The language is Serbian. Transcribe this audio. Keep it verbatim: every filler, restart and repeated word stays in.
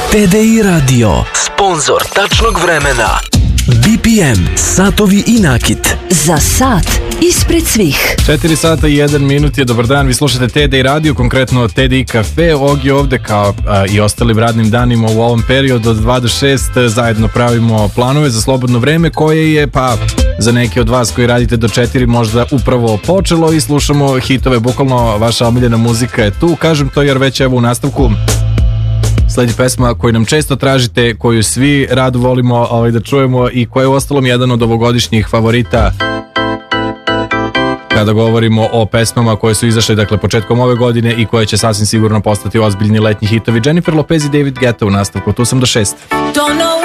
T D I Radio, sponzor tačnog vremena. B P M, satovi i nakit. Za sat ispred svih. četiri sata i jedan minut je, dobar dan, vi slušate T D I Radio, konkretno T D I Cafe. Og je ovde kao a, i ostalim radnim danima u ovom periodu od dva do šest zajedno pravimo planove za slobodno vreme koje je, pa za neke od vas koji radite do četiri možda upravo počelo i slušamo hitove, bukvalno vaša omiljena muzika je tu. Kažem to jer već evo u nastavku sledi pesma koju nam često tražite, koju svi rado volimo ovaj, da čujemo i koja je uostalom jedan od ovogodišnjih favorita kada govorimo o pesmama koje su izašle dakle početkom ove godine i koje će sasvim sigurno postati ozbiljni letnji hitovi. Jennifer Lopez i David Guetta u nastavku, tu sam do šest. Don't know